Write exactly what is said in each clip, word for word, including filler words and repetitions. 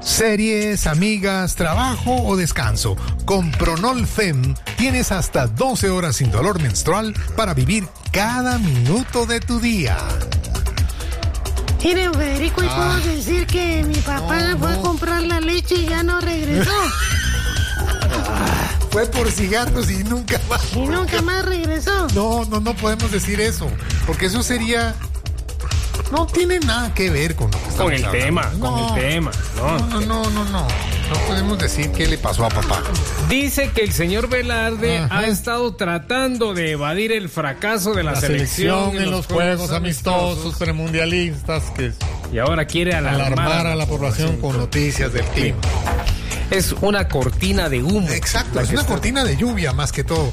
Series, amigas, trabajo o descanso. Con Pronol Fem tienes hasta doce horas sin dolor menstrual para vivir cada minuto de tu día. Mire, Federico, ¿y Ah. puedo decir que mi papá No, fue no. a comprar la leche y ya no regresó? Fue por cigarros y nunca más. Y nunca más regresó. No, no, no podemos decir eso, porque eso sería... No tiene nada que ver con lo que estamos Con el hablando. tema, con No. el tema. No. No, no, no, no, no. No podemos decir qué le pasó a papá. Dice que el señor Velarde Ajá. ha estado tratando de evadir el fracaso de la, La selección en los juegos amistosos premundialistas que Y ahora quiere alarmar, alarmar a la población con noticias del clima. Es una cortina de humo. Exacto, la es que una está- cortina de lluvia más que todo.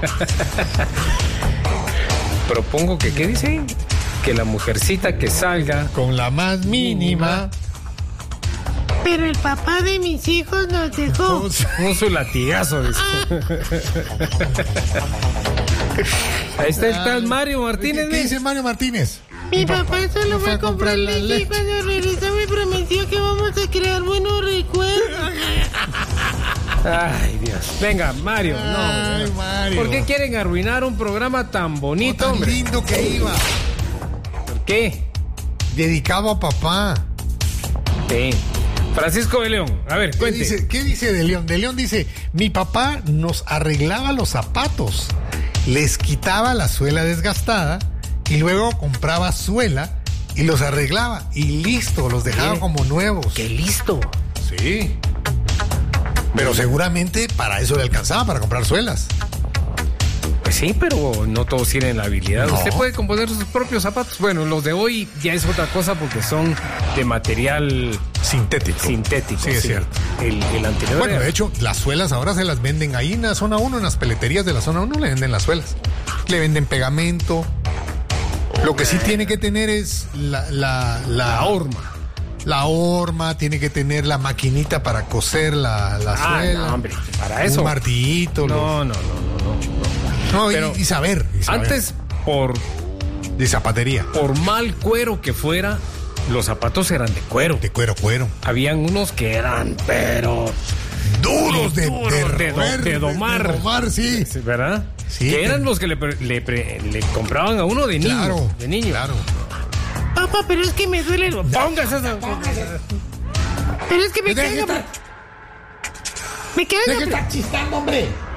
Propongo que, ¿qué dice? Que la mujercita que salga. Con la más mínima. Pero el papá de mis hijos nos dejó. Con su latigazo. Dice. Ahí está el tal Mario Martínez. ¿Qué, qué dice Mario Martínez? Mi papá solo fue a comprar leche y cuando regresó me prometió que vamos a crear buenos recuerdos. Ay, Dios. Venga, Mario. No, Ay, no. Mario. ¿Por qué quieren arruinar un programa tan bonito, Tan hombre? lindo que iba. ¿Por qué? Dedicado a papá. Sí. Francisco de León, a ver, ¿Qué cuente. dice, ¿Qué dice de León? De León dice, mi papá nos arreglaba los zapatos, les quitaba la suela desgastada y luego compraba suela y los arreglaba y listo, los dejaba ¿Qué? como nuevos. ¡Qué listo! Sí. Pero seguramente para eso le alcanzaba, para comprar suelas. Pues sí, pero no todos tienen la habilidad. No. Usted puede componer sus propios zapatos. Bueno, los de hoy ya es otra cosa porque son de material Sintético. sintético. Sí, es cierto. El, el anterior. Bueno, era- de hecho, las suelas ahora se las venden ahí en la zona uno, en las peleterías de la zona uno le venden las suelas. Le venden pegamento. Lo que sí tiene que tener es la... La, la, la horma. La horma, tiene que tener la maquinita para coser la, la Ah, suela. no, hombre, para eso. Un martillito. los- No, no, no, no, no. No, y- pero y, saber, y saber. Antes, por, De zapatería. por mal cuero que fuera, los zapatos eran de cuero. De cuero, cuero. Habían unos que eran, pero... Duros de, duros de, de do- roer, de domar. de domar, sí. Sí, ¿verdad? Sí, que eran que- los que le, pre- le, pre- le compraban a uno de niño. Claro, de niño. claro. Papá, pero es que me duele el... Póngase esa. Pero es que me Deje queda... estar- Me queda... deje estar chistando, hombre.